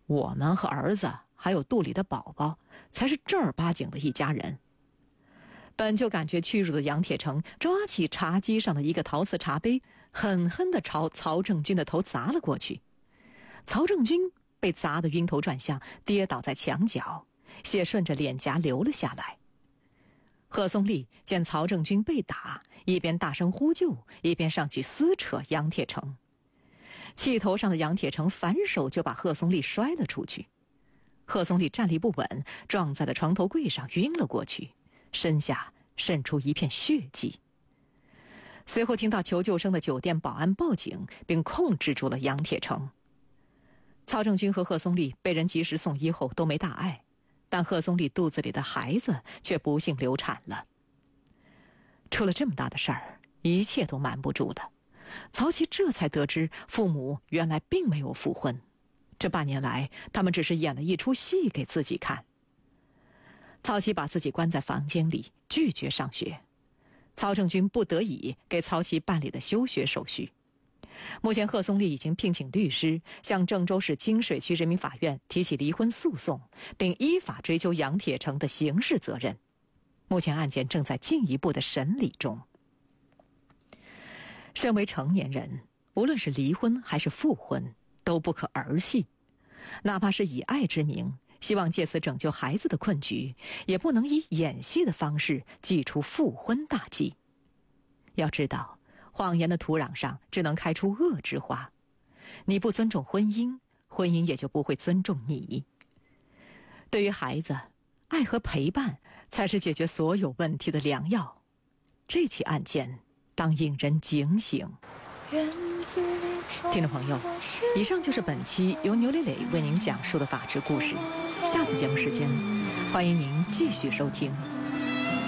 我们和儿子还有肚里的宝宝才是正儿八经的一家人。本就感觉屈辱的杨铁成抓起茶几上的一个陶瓷茶杯，狠狠地朝曹正军的头砸了过去。曹正军被砸得晕头转向，跌倒在墙角，血顺着脸颊流了下来。贺松丽见曹正军被打，一边大声呼救，一边上去撕扯杨铁成。气头上的杨铁成反手就把贺松丽摔了出去。贺松丽站立不稳，撞在了床头柜上，晕了过去，身下渗出一片血迹。随后听到求救声的酒店保安报警，并控制住了杨铁成。曹正军和贺松丽被人及时送医后都没大碍，但贺松丽肚子里的孩子却不幸流产了。出了这么大的事儿，一切都瞒不住了。曹琦这才得知父母原来并没有复婚，这半年来他们只是演了一出戏给自己看。曹琦把自己关在房间里，拒绝上学。曹正军不得已给曹琦办理了休学手续。目前贺松丽已经聘请律师，向郑州市金水区人民法院提起离婚诉讼，并依法追究杨铁成的刑事责任。目前案件正在进一步的审理中。身为成年人，无论是离婚还是复婚，都不可儿戏。哪怕是以爱之名，希望借此拯救孩子的困局，也不能以演戏的方式祭出复婚大计。要知道，谎言的土壤上只能开出恶之花。你不尊重婚姻，婚姻也就不会尊重你。对于孩子，爱和陪伴才是解决所有问题的良药。这起案件当引人警醒。听众朋友，以上就是本期由牛磊磊为您讲述的法治故事。下次节目时间，欢迎您继续收听。